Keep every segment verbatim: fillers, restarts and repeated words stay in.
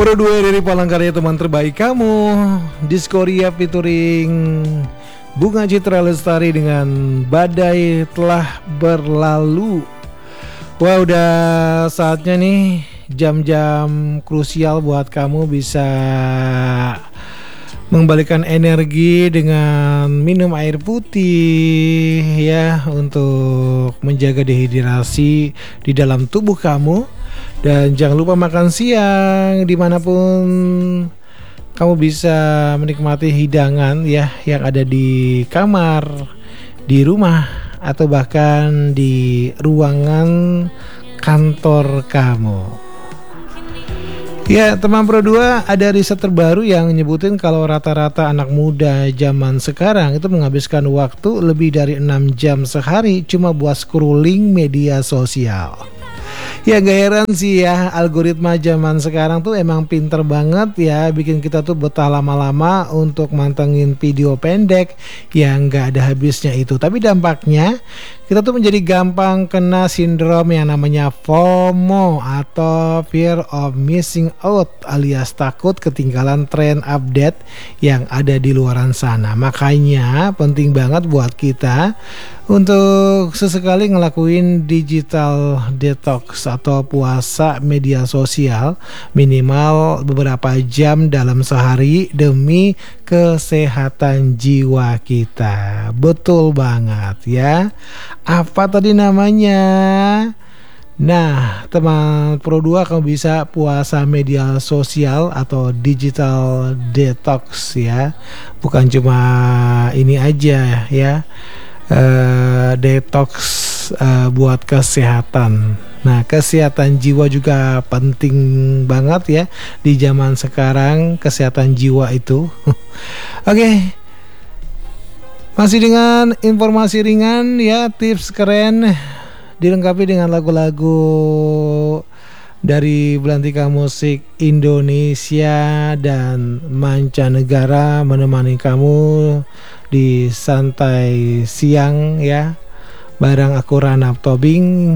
Pro dua dari Palangkaraya, teman terbaik kamu. Diskoria featuring Bunga Citra Lestari dengan Badai Telah Berlalu. Wah, udah saatnya nih, jam-jam krusial buat kamu bisa mengembalikan energi dengan minum air putih ya, untuk menjaga dehidrasi di dalam tubuh kamu. Dan jangan lupa makan siang dimanapun kamu bisa menikmati hidangan ya, yang ada di kamar, di rumah, atau bahkan di ruangan kantor kamu. Ya, teman Pro dua, ada riset terbaru yang nyebutin kalau rata-rata anak muda zaman sekarang itu menghabiskan waktu lebih dari enam jam sehari cuma buat scrolling media sosial. Ya gak heran sih ya, algoritma zaman sekarang tuh emang pinter banget ya, bikin kita tuh betah lama-lama untuk mantengin video pendek yang gak ada habisnya itu. Tapi dampaknya kita tuh menjadi gampang kena sindrom yang namanya FOMO atau Fear of Missing Out, alias takut ketinggalan tren update yang ada di luaran sana. Makanya penting banget buat kita untuk sesekali ngelakuin digital detox atau puasa media sosial minimal beberapa jam dalam sehari demi kesehatan jiwa kita. Betul banget ya. Apa tadi namanya? Nah, teman Pro dua, kamu bisa puasa media sosial atau digital detox ya. Bukan cuma ini aja ya. Uh, detox uh, buat kesehatan. Nah, kesehatan jiwa juga penting banget ya di zaman sekarang, kesehatan jiwa itu. Oke, okay. Masih dengan informasi ringan ya, tips keren dilengkapi dengan lagu-lagu dari belantika musik Indonesia dan mancanegara menemani kamu di santai siang ya, bareng aku Ranap Tobing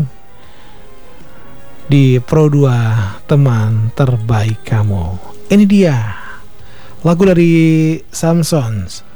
di Pro dua, teman terbaik kamu. Ini dia lagu dari Samsons.